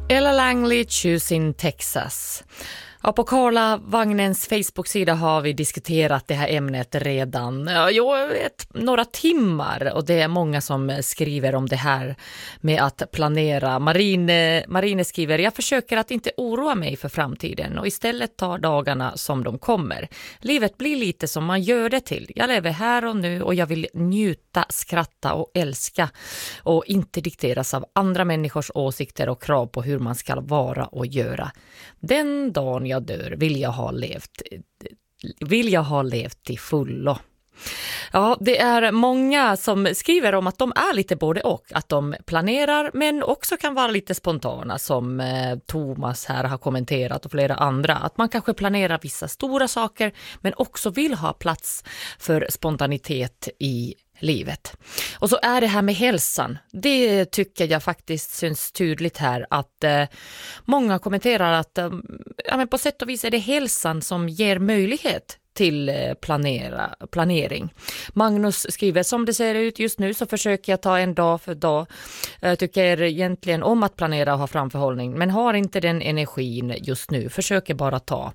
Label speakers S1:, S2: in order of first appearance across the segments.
S1: Ella Langley, Choosing Texas. Ja, på Karlavagnens Facebook-sida har vi diskuterat det här ämnet redan några timmar, och det är många som skriver om det här med att planera. Marine skriver: jag försöker att inte oroa mig för framtiden och istället ta dagarna som de kommer. Livet blir lite som man gör det till. Jag lever här och nu och jag vill njuta, skratta och älska och inte dikteras av andra människors åsikter och krav på hur man ska vara och göra. Den dagen jag dör vill jag ha levt till fullo. Ja, det är många som skriver om att de är lite både och, att de planerar men också kan vara lite spontana, som Thomas här har kommenterat och flera andra, att man kanske planerar vissa stora saker men också vill ha plats för spontanitet i livet. Och så är det här med hälsan. Det tycker jag faktiskt syns tydligt här, att många kommenterar att men på sätt och vis är det hälsan som ger möjlighet till planering. Magnus skriver: som det ser ut just nu så försöker jag ta en dag för dag. Jag tycker egentligen om att planera och ha framförhållning, men har inte den energin just nu. Försöker bara ta.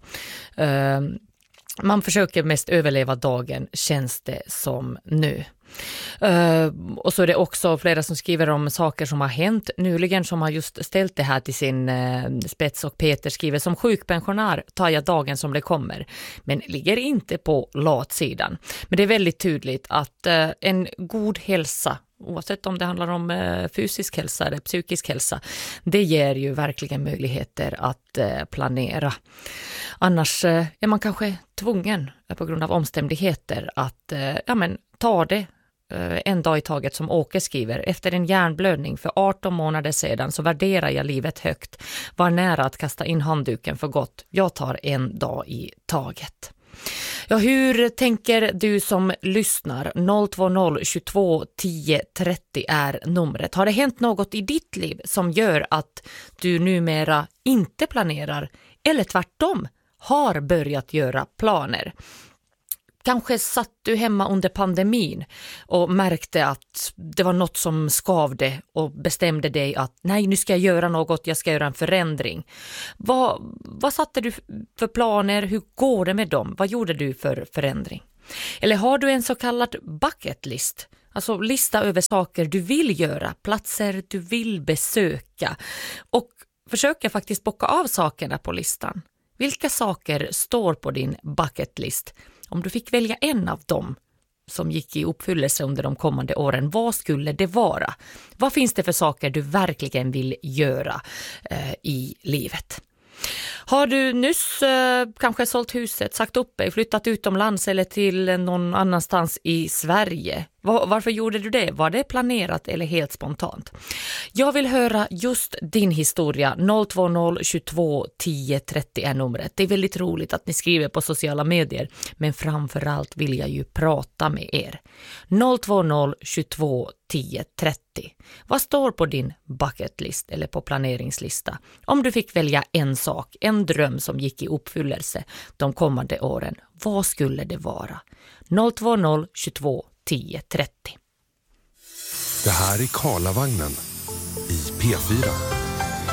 S1: Man försöker mest överleva dagen, känns det som nu. Och så är det också flera som skriver om saker som har hänt nyligen, som har just ställt det här till sin spets, och Peter skriver: som sjukpensionär tar jag dagen som det kommer, men ligger inte på latsidan. Men det är väldigt tydligt att en god hälsa, oavsett om det handlar om fysisk hälsa eller psykisk hälsa, det ger ju verkligen möjligheter att planera. Annars är man kanske tvungen på grund av omständigheter att ta det en dag i taget, som Åke skriver: efter en hjärnblödning för 18 månader sedan så värderar jag livet högt. Var nära att kasta in handduken för gott. Jag tar en dag i taget. Ja, hur tänker du som lyssnar? 020 22 10 30 är numret. Har det hänt något i ditt liv som gör att du numera inte planerar, eller tvärtom har börjat göra planer? Kanske satt du hemma under pandemin och märkte att det var något som skavde och bestämde dig att nej, nu ska jag göra något, jag ska göra en förändring. Vad satte du för planer? Hur går det med dem? Vad gjorde du för förändring? Eller har du en så kallad bucket list? Alltså lista över saker du vill göra, platser du vill besöka, och försöka faktiskt bocka av sakerna på listan. Vilka saker står på din bucket list? Om du fick välja en av dem som gick i uppfyllelse under de kommande åren, vad skulle det vara? Vad finns det för saker du verkligen vill göra i livet? Har du nyss kanske sålt huset, sagt upp dig, flyttat utomlands eller till någon annanstans i Sverige? Varför gjorde du det? Var det planerat eller helt spontant? Jag vill höra just din historia. 020 22 10 30 är numret. Det är väldigt roligt att ni skriver på sociala medier, men framförallt vill jag ju prata med er. 020 22 10 30. Vad står på din bucket list eller på planeringslista? Om du fick välja en sak, en dröm som gick i uppfyllelse de kommande åren, vad skulle det vara? 020 22 10 30.
S2: Det här är Karlavagnen i P4.